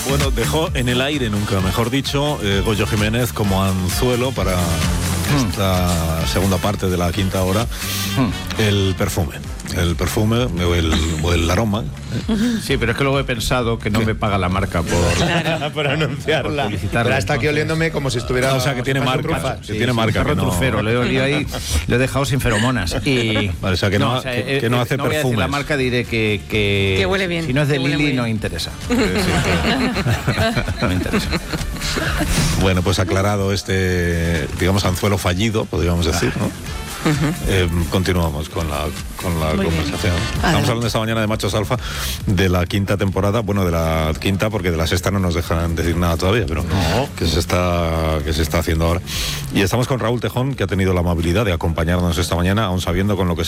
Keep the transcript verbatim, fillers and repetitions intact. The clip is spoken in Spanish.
Bueno, dejó en el aire, nunca mejor dicho, eh, Goyo Jiménez como anzuelo para mm. esta segunda parte de la quinta hora, mm. el perfume. El perfume o el, o el aroma. Sí, pero es que luego he pensado que no ¿Qué? me paga la marca por, claro. por anunciarla. Por pero está aquí oliéndome como si estuviera... No, o sea, que tiene marca. Sí, que tiene marca. Que no... trufero, lo he olido ahí, lo he dejado sin feromonas. Y... Vale, o sea, que no, no, o sea, que, eh, que no hace no perfumes. Voy a decir la marca, diré que... Que, que huele bien. Si no es de Lili, no interesa. Sí, no me interesa. Bueno, pues aclarado este, digamos, anzuelo fallido, podríamos decir, ¿no? Uh-huh. Eh, continuamos con la, con la conversación. Estamos hablando esta mañana de Machos Alfa, de la quinta temporada, bueno, de la quinta, porque de la sexta no nos dejan decir nada todavía, pero no. que se está que se está haciendo ahora. Y estamos con Raúl Tejón, que ha tenido la amabilidad de acompañarnos esta mañana, aun sabiendo con lo que se